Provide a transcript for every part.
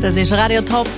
Das ist Radio Top.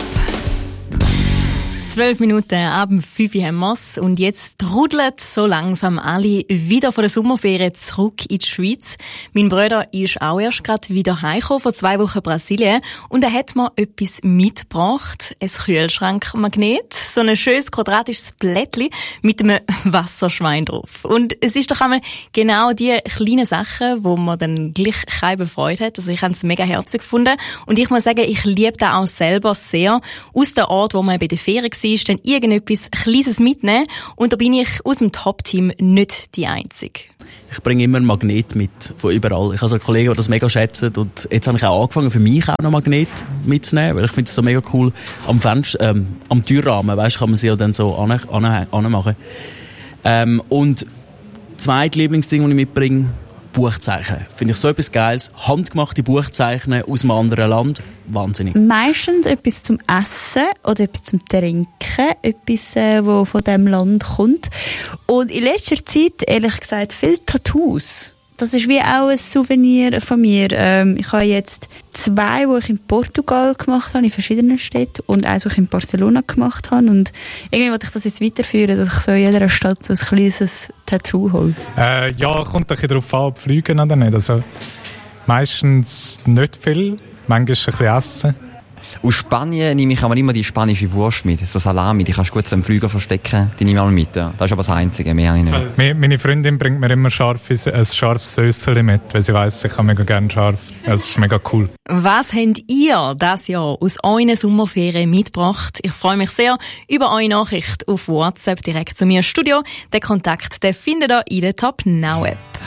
12 Minuten ab 5 Uhr haben wir's. Und jetzt trudeln so langsam alle wieder von der Sommerferien zurück in die Schweiz. Mein Bruder ist auch erst gerade wieder heimgekommen, vor 2 Wochen Brasilien. Und er hat mir etwas mitgebracht. Ein Kühlschrankmagnet. So ein schönes quadratisches Blättchen mit einem Wasserschwein drauf. Und es ist doch einmal genau die kleinen Sachen, wo man dann gleich keine Freude hat. Also ich habe es mega herzig gefunden. Und ich muss sagen, ich liebe das auch selber sehr. Aus dem Ort, wo man bei der Ferien war, dann irgendetwas Kleines mitnehmen. Und da bin ich aus dem Top-Team nicht die Einzige. Ich bringe immer einen Magnet mit, von überall. Ich habe so einen Kollegen, der das mega schätzt. Und jetzt habe ich auch angefangen, für mich auch noch einen Magnet mitzunehmen, weil ich finde es so mega cool. Am Fenster, am Türrahmen, weißt, kann man sie ja dann so anmachen. Und zweite Lieblingsding, das ich mitbringe, Buchzeichen. Finde ich so etwas Geiles. Handgemachte Buchzeichen aus einem anderen Land. Wahnsinnig. Meistens etwas zum Essen oder etwas zum Trinken. Etwas, das von diesem Land kommt. Und in letzter Zeit, ehrlich gesagt, viele Tattoos. Das ist wie auch ein Souvenir von mir. Ich habe jetzt 2, die ich in Portugal gemacht habe, in verschiedenen Städten, und eins, die ich in Barcelona gemacht habe. Und irgendwie wollte ich das jetzt weiterführen, dass ich so in jeder Stadt so ein kleines Tattoo hole. Ja, kommt ein bisschen darauf an, ob fliegen oder nicht. Also, meistens nicht viel, manchmal ein bisschen essen. Aus Spanien nehme ich aber immer die spanische Wurst mit, so Salami, die kannst du gut am Flüger verstecken, die nehme ich mal mit. Ja. Das ist aber das Einzige, mehr habe ich nicht. Meine Freundin bringt mir immer ein scharfes Söseli mit, weil sie weiss, ich habe mega gerne scharf. Das ist mega cool. Was habt ihr dieses Jahr aus euren Sommerferien mitgebracht? Ich freue mich sehr über eure Nachricht auf WhatsApp direkt zu mir im Studio. Den Kontakt findet ihr in der Top Now App.